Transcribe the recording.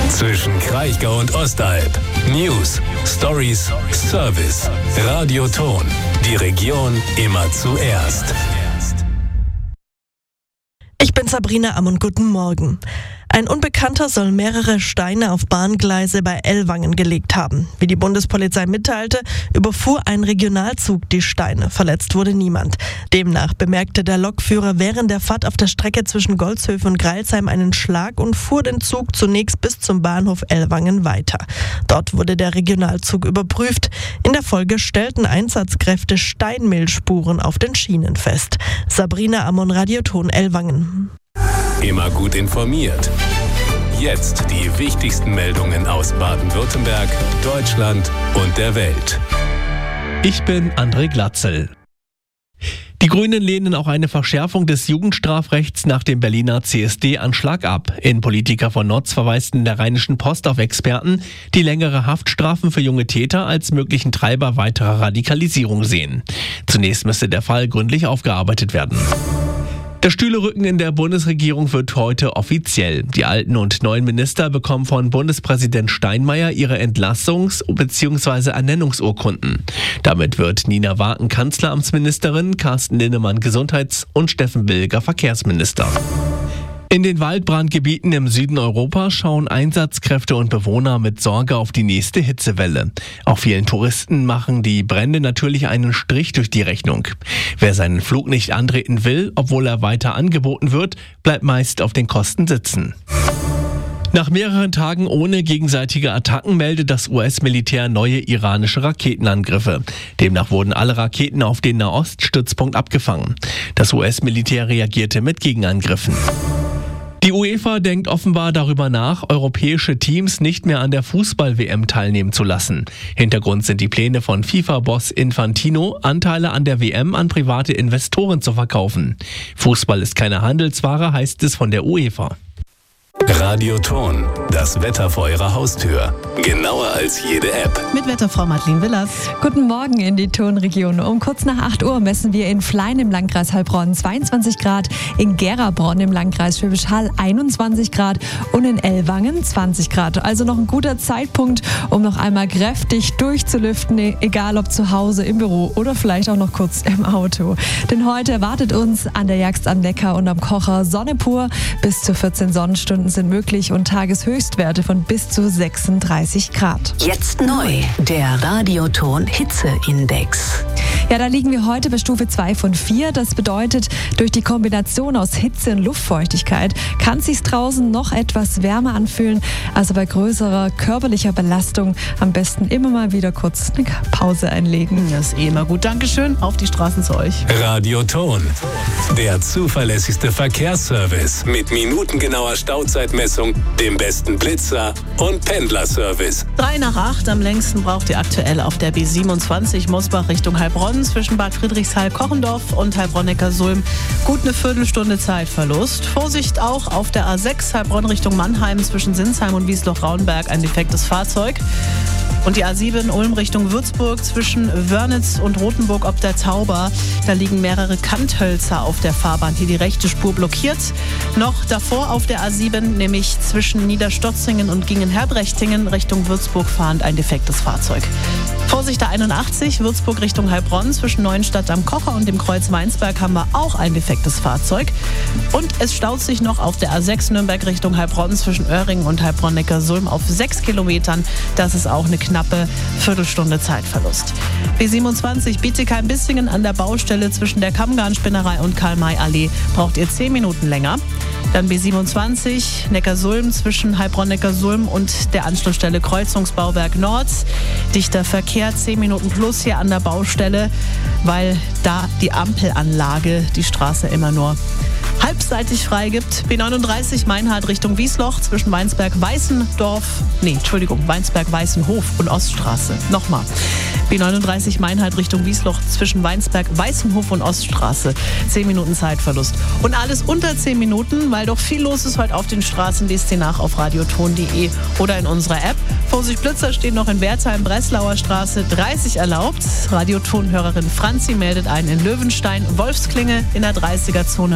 Zwischen Kraichgau und Ostalb. News, Stories, Service. Radioton. Die Region immer zuerst. Ich bin Sabrina Ammon, guten Morgen. Ein Unbekannter soll mehrere Steine auf Bahngleise bei Ellwangen gelegt haben. Wie die Bundespolizei mitteilte, überfuhr ein Regionalzug die Steine. Verletzt wurde niemand. Demnach bemerkte der Lokführer während der Fahrt auf der Strecke zwischen Golzhöfe und Greilsheim einen Schlag und fuhr den Zug zunächst bis zum Bahnhof Ellwangen weiter. Dort wurde der Regionalzug überprüft. In der Folge stellten Einsatzkräfte Steinmehlspuren auf den Schienen fest. Sabrina Ammon, Radioton Ellwangen. Immer gut informiert. Jetzt die wichtigsten Meldungen aus Baden-Württemberg, Deutschland und der Welt. Ich bin André Glatzel. Die Grünen lehnen auch eine Verschärfung des Jugendstrafrechts nach dem Berliner CSD-Anschlag ab. Innenpolitiker von Notz verweisten der Rheinischen Post auf Experten, die längere Haftstrafen für junge Täter als möglichen Treiber weiterer Radikalisierung sehen. Zunächst müsste der Fall gründlich aufgearbeitet werden. Der Stühlerücken in der Bundesregierung wird heute offiziell. Die alten und neuen Minister bekommen von Bundespräsident Steinmeier ihre Entlassungs- bzw. Ernennungsurkunden. Damit wird Nina Waken Kanzleramtsministerin, Carsten Linnemann Gesundheits- und Steffen Bilger Verkehrsminister. In den Waldbrandgebieten im Süden Europas schauen Einsatzkräfte und Bewohner mit Sorge auf die nächste Hitzewelle. Auch vielen Touristen machen die Brände natürlich einen Strich durch die Rechnung. Wer seinen Flug nicht antreten will, obwohl er weiter angeboten wird, bleibt meist auf den Kosten sitzen. Nach mehreren Tagen ohne gegenseitige Attacken meldet das US-Militär neue iranische Raketenangriffe. Demnach wurden alle Raketen auf den Nahoststützpunkt abgefangen. Das US-Militär reagierte mit Gegenangriffen. Die UEFA denkt offenbar darüber nach, europäische Teams nicht mehr an der Fußball-WM teilnehmen zu lassen. Hintergrund sind die Pläne von FIFA-Boss Infantino, Anteile an der WM an private Investoren zu verkaufen. Fußball ist keine Handelsware, heißt es von der UEFA. Radioton, das Wetter vor Ihrer Haustür. Genauer als jede App. Mit Wetterfrau Madeleine Willers. Guten Morgen in die Tonregion. Um kurz nach 8 Uhr messen wir in Flein im Landkreis Heilbronn 22 Grad, in Gerabronn im Landkreis Schwäbisch Hall 21 Grad und in Ellwangen 20 Grad. Also noch ein guter Zeitpunkt, um noch einmal kräftig durchzulüften, egal ob zu Hause, im Büro oder vielleicht auch noch kurz im Auto. Denn heute erwartet uns an der Jagst am Neckar und am Kocher Sonne pur. Bis zu 14 Sonnenstunden sind möglich und Tageshöchstwerte von bis zu 36 Grad. Jetzt neu, der Radioton Hitzeindex. Ja, da liegen wir heute bei Stufe 2 von 4. Das bedeutet, durch die Kombination aus Hitze und Luftfeuchtigkeit kann es sich draußen noch etwas wärmer anfühlen. Also bei größerer körperlicher Belastung am besten immer mal wieder kurz eine Pause einlegen. Das ist immer gut. Dankeschön. Auf die Straßen zu euch. Radioton, der zuverlässigste Verkehrsservice mit minutengenauer Stauzeitmessung, dem besten Blitzer und Pendlerservice. 3 nach 8. Am längsten braucht ihr aktuell auf der B27 Mosbach Richtung Heilbronn zwischen Bad Friedrichshall-Kochendorf und Heilbronn-Neckarsulm. Gut eine Viertelstunde Zeitverlust. Vorsicht auch auf der A6 Heilbronn Richtung Mannheim zwischen Sinsheim und Wiesloch-Raunberg ein defektes Fahrzeug. Und die A7 Ulm Richtung Würzburg zwischen Wörnitz und Rothenburg ob der Tauber. Da liegen mehrere Kanthölzer auf der Fahrbahn. Hier die rechte Spur blockiert. Noch davor auf der A7, nämlich zwischen Niederstotzingen und Gingen-Herbrechtingen Richtung Würzburg fahrend ein defektes Fahrzeug. Vorsicht der 81, Würzburg Richtung Heilbronn zwischen Neuenstadt am Kocher und dem Kreuz Weinsberg haben wir auch ein defektes Fahrzeug. Und es staut sich noch auf der A6 Nürnberg Richtung Heilbronn zwischen Öhringen und Heilbronn-Neckarsulm auf 6 Kilometern. Das ist auch eine knappe Viertelstunde Zeitverlust. B27 Bietigheim-Bissingen an der Baustelle zwischen der Kammgarnspinnerei und Karl-May-Allee braucht ihr 10 Minuten länger. Dann B27 Neckarsulm zwischen Heilbronn-Neckarsulm und der Anschlussstelle Kreuzungsbauwerk Nord. Dichter Verkehr, 10 Minuten plus hier an der Baustelle, weil da die Ampelanlage die Straße immer nur halbseitig freigibt. B39 Meinhard Richtung Wiesloch zwischen Weinsberg-Weißenhof und Oststraße. Nochmal. B39 Meinhard Richtung Wiesloch zwischen Weinsberg-Weißenhof und Oststraße. 10 Minuten Zeitverlust. Und alles unter 10 Minuten, weil doch viel los ist heute auf den Straßen. Lest ihr nach auf radioton.de oder in unserer App. Vorsicht, Blitzer stehen noch in Wertheim, Breslauer Straße 30 erlaubt. Radioton-Hörerin Franzi meldet einen in Löwenstein, Wolfsklinge in der 30er-Zone.